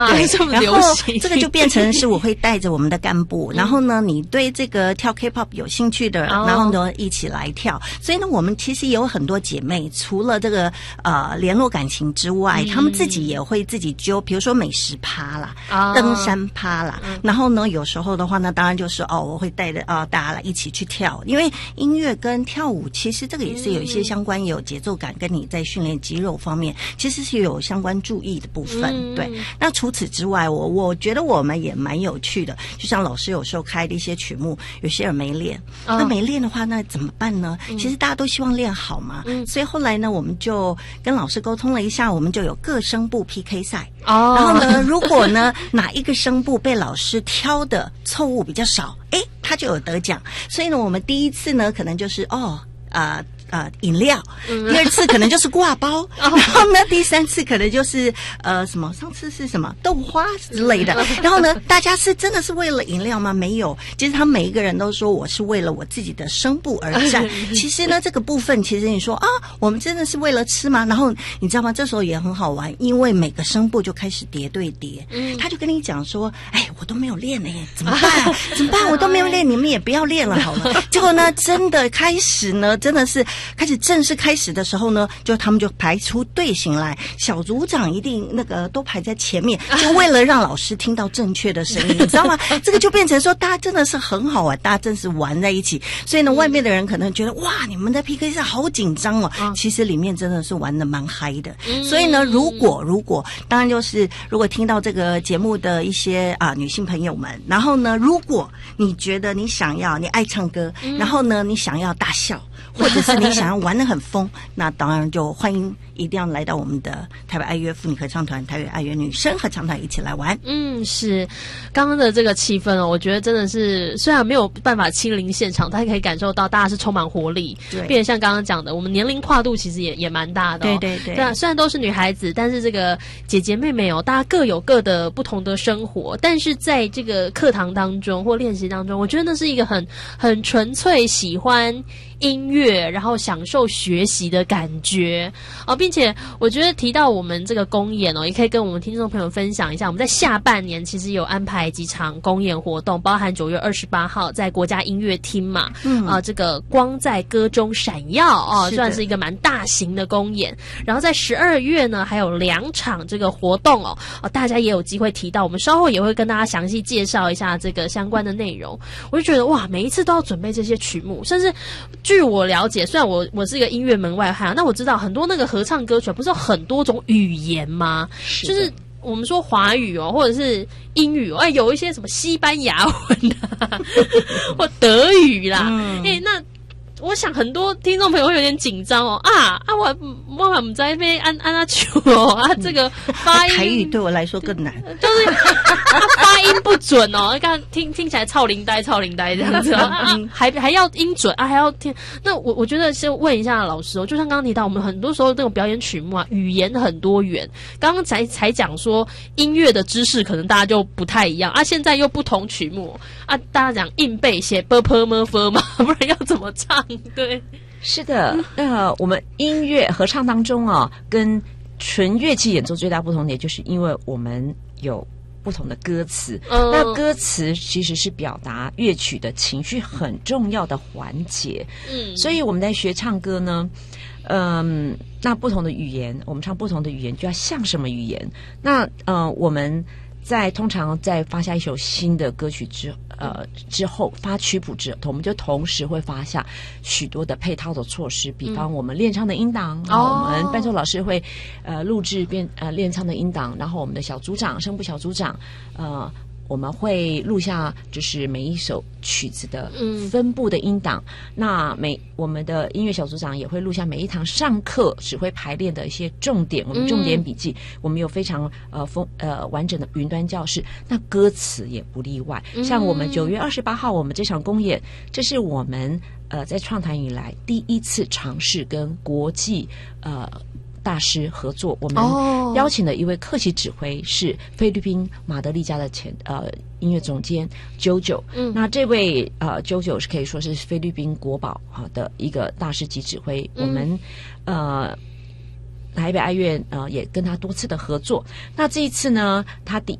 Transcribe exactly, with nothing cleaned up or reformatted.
对，这么流行， 这个就变成是我会带着我们的干部，然后呢，你对这个跳 K-pop 有兴趣的，然后呢一起来跳。所以呢，我们其实也有很多姐妹，除了这个呃联络感情之外，她们自己也会自己揪，比如说美食趴啦、登山趴啦，然后呢，有时候的话呢，当然就是哦，我会带着啊、呃、大家来一起去跳，因为音乐跟跳舞其实这个也是有一些相关，有节奏感，跟你在训练肌肉方面其实是有相关注意的部分。对，那除此之外，我我觉得我们也蛮有趣的，就像老师有时候开的一些曲目，有些人没练，哦、那没练的话，那怎么办呢？嗯、其实大家都希望练好嘛，嗯、所以后来呢，我们就跟老师沟通了一下，我们就有各声部 P K 赛。哦，然后呢，如果呢哪一个声部被老师挑的错误比较少，哎，他就有得奖。所以呢，我们第一次呢，可能就是哦，呃。呃，饮料，第二次可能就是挂包，然后呢，第三次可能就是呃什么，上次是什么豆花之类的。然后呢，大家是真的是为了饮料吗？没有，其实他每一个人都说我是为了我自己的声部而战。其实呢，这个部分其实你说啊，我们真的是为了吃吗？然后你知道吗？这时候也很好玩，因为每个声部就开始叠对叠，嗯，他就跟你讲说，哎，我都没有练呢，怎么办？怎么办？我都没有练，你们也不要练了好了。结果呢，真的开始呢，真的是。开始正式开始的时候呢，就他们就排出队形来，小组长一定那个都排在前面，就为了让老师听到正确的声音，你知道吗？这个就变成说大家真的是很好玩，大家真是玩在一起。所以呢，外面的人可能觉得哇，你们的 P K 赛好紧张哦，其实里面真的是玩的蛮嗨的。所以呢，如果如果当然就是如果听到这个节目的一些啊女性朋友们，然后呢，如果你觉得你想要你爱唱歌，然后呢你想要大笑。或者是你想要玩得很疯，那当然就欢迎一定要来到我们的台北爱乐妇女合唱团、台北爱乐女生合唱团一起来玩。 嗯，是刚刚的这个气氛哦，我觉得真的是虽然没有办法亲临现场，但可以感受到大家是充满活力。对，并且像刚刚讲的，我们年龄跨度其实也也蛮大的、哦。对对对。对，虽然都是女孩子，但是这个姐姐妹妹哦，大家各有各的不同的生活，但是在这个课堂当中或练习当中，我觉得那是一个很很纯粹喜欢音乐，然后享受学习的感觉哦，并且我觉得提到我们这个公演哦，也可以跟我们听众朋友分享一下，我们在下半年其实有安排几场公演活动，包含九月二十八号在国家音乐厅嘛，嗯啊、呃，这个光在歌中闪耀哦，算是一个蛮大型的公演。然后在十二月呢，还有两场这个活动哦，哦，大家也有机会提到，我们稍后也会跟大家详细介绍一下这个相关的内容。我就觉得哇，每一次都要准备这些曲目，甚至。据我了解，虽然我我是一个音乐门外汉，那我知道很多那个合唱歌曲不是有很多种语言吗？是就是我们说华语哦，或者是英语哦，哎，有一些什么西班牙文啊，或德语啦，嗯、哎，那。我想很多听众朋友会有点紧张哦啊啊！我我我们在那边按按那球哦啊，这个发音台语对我来说更难， 就是啊发音不准哦，刚听听起来超灵呆超灵呆这样子啊，还还要音准啊，还要听。那我我觉得先问一下老师哦，就像刚刚提到，我们很多时候这种表演曲目啊，语言很多元。刚刚才才讲说音乐的知识可能大家就不太一样啊，现在又不同曲目啊，大家讲硬背写 b p m f 嘛，不然要怎么唱？对， 是的，呃，我们音乐合唱当中啊，跟纯乐器演奏最大不同点，就是因为我们有不同的歌词。嗯、那歌词其实是表达乐曲的情绪很重要的环节。嗯，所以我们在学唱歌呢，嗯，那不同的语言，我们唱不同的语言就要像什么语言？那呃，我们在通常在发下一首新的歌曲之呃之后发曲谱之后，我们就同时会发下许多的配套的措施，比方我们练唱的音档，嗯、然后我们伴奏老师会呃录制变呃练唱的音档，然后我们的小组长声部小组长呃。我们会录下就是每一首曲子的分布的音档，嗯、那每我们的音乐小组长也会录下每一堂上课指挥排练的一些重点，我们重点笔记，嗯、我们有非常呃丰呃完整的云端教室，那歌词也不例外。嗯、像我们九月二十八号我们这场公演，这是我们呃在创团以来第一次尝试跟国际呃。大师合作，我们邀请的一位客席指挥是菲律宾马德里家的前呃音乐总监 JoJo， 嗯，那这位呃 JoJo 是可以说是菲律宾国宝哈的一个大师级指挥，嗯、我们呃台北爱乐呃也跟他多次的合作。那这一次呢，他第